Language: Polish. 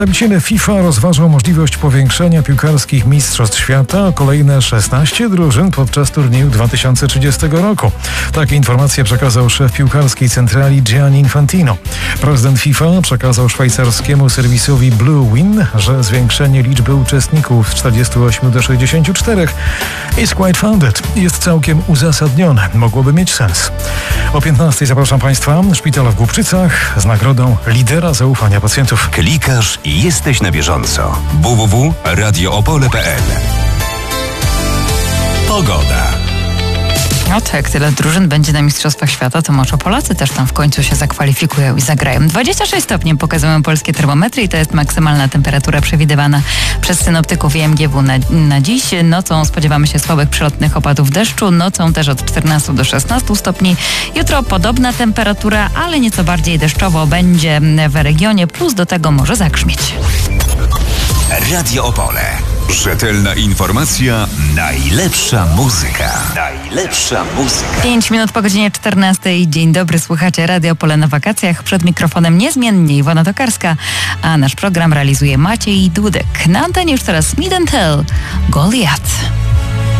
Przedstawiciele FIFA rozważą możliwość powiększenia piłkarskich mistrzostw świata o kolejne 16 drużyn podczas turnieju 2030 roku. Takie informacje przekazał szef piłkarskiej centrali Gianni Infantino. Prezydent FIFA przekazał szwajcarskiemu serwisowi Blue Win, że zwiększenie liczby uczestników z 48 do 64 is quite founded. Jest całkiem uzasadnione. Mogłoby mieć sens. O 15 zapraszam Państwa. Szpital w Głubczycach z nagrodą lidera zaufania pacjentów. Klikasz i jesteś na bieżąco. www.radioopole.pl. Pogoda. No tak, tyle drużyn będzie na Mistrzostwach Świata, to może Polacy też tam w końcu się zakwalifikują i zagrają. 26 stopni pokazują polskie termometry i to jest maksymalna temperatura przewidywana przez synoptyków i MGW na dziś. Nocą spodziewamy się słabych przelotnych opadów deszczu, nocą też od 14 do 16 stopni. Jutro podobna temperatura, ale nieco bardziej deszczowo będzie w regionie, plus do tego może zagrzmieć. Radio Opole. Rzetelna informacja, najlepsza muzyka. Najlepsza muzyka. 5 minut po godzinie 14. Dzień dobry, słuchacie Radio Opole na wakacjach. Przed mikrofonem niezmiennie Iwona Tokarska, a nasz program realizuje Maciej Dudek. Na antenie już teraz Smith & Tell, Goliath.